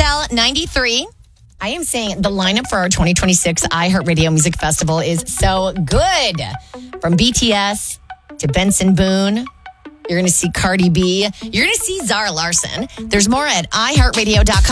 Cell 93. I am saying the lineup for our 2026 iHeartRadio Music Festival is so good. From BTS to Benson Boone. You're going to see Cardi B. You're going to see Zara Larson. There's more at iHeartRadio.com.